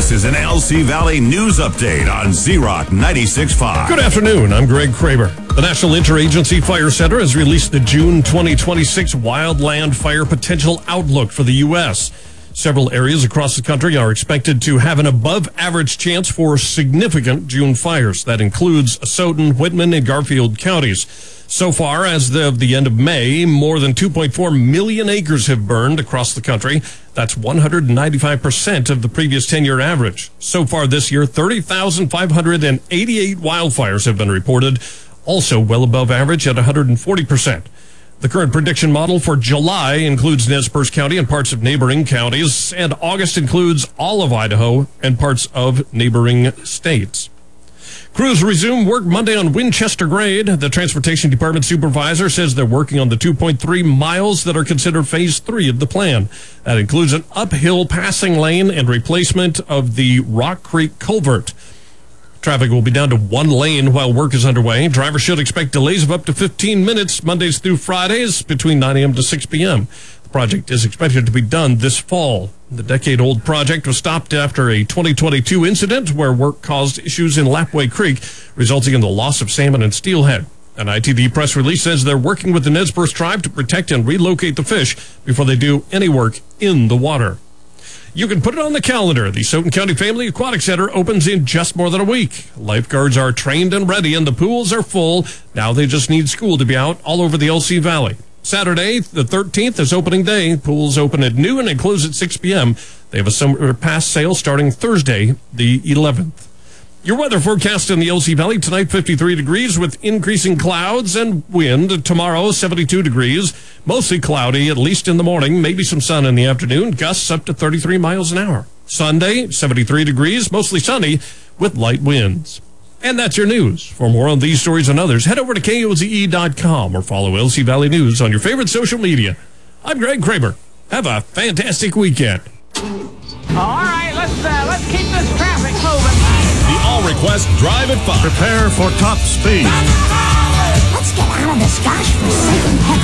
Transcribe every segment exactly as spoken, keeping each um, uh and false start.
This is an L C Valley News Update on Z-Rock ninety-six point five. Good afternoon. I'm Greg Kramer. The National Interagency Fire Center has released the June twenty twenty-six Wildland Fire Potential Outlook for the U S Several areas across the country are expected to have an above-average chance for significant June fires. That includes Asotin, Whitman, and Garfield counties. So far, as of the end of May, more than two point four million acres have burned across the country. That's one hundred ninety-five percent of the previous ten-year average. So far this year, thirty thousand five hundred eighty-eight wildfires have been reported, also well above average at one hundred forty percent. The current prediction model for July includes Nez Perce County and parts of neighboring counties, and August includes all of Idaho and parts of neighboring states. Crews resume work Monday on Winchester Grade. The Transportation Department supervisor says they're working on the two point three miles that are considered phase three of the plan. That includes an uphill passing lane and replacement of the Rock Creek culvert. Traffic will be down to one lane while work is underway. Drivers should expect delays of up to fifteen minutes Mondays through Fridays between nine a.m. to six p.m. The project is expected to be done this fall. The decade-old project was stopped after a twenty twenty-two incident where work caused issues in Lapway Creek, resulting in the loss of salmon and steelhead. An I T D press release says they're working with the Nez Perce tribe to protect and relocate the fish before they do any work in the water. You can put it on the calendar. The Asotin County Family Aquatic Center opens in just more than a week. Lifeguards are trained and ready, and the pools are full. Now they just need school to be out all over the L C Valley. Saturday, the thirteenth, is opening day. Pools open at noon and close at six p.m. They have a summer pass sale starting Thursday, the eleventh. Your weather forecast in the L C Valley tonight, fifty-three degrees with increasing clouds and wind. Tomorrow, seventy-two degrees, mostly cloudy, at least in the morning, maybe some sun in the afternoon, gusts up to thirty-three miles an hour. Sunday, seventy-three degrees, mostly sunny with light winds. And that's your news. For more on these stories and others, head over to K O Z E dot com or follow L C Valley News on your favorite social media. I'm Greg Kramer. Have a fantastic weekend. All right, let's uh, let's keep this traffic moving. The all-request Drive at five. Prepare for top speed. Let's get out of this gosh forsaken heck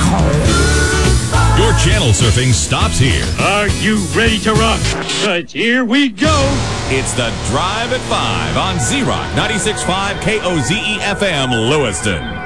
hole. Your channel surfing stops here. Are you ready to rock? Because here we go. It's the Drive at five on Z-Rock ninety-six point five K O Z E F M Lewiston.